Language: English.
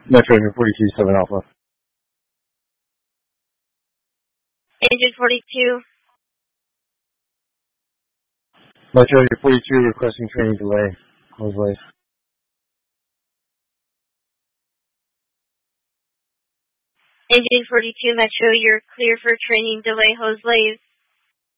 Metro 42-7 Alpha. Engine 42. Metro 42 requesting training delay. Jose. Engine 42 Metro, you're clear for training delay, hose lays.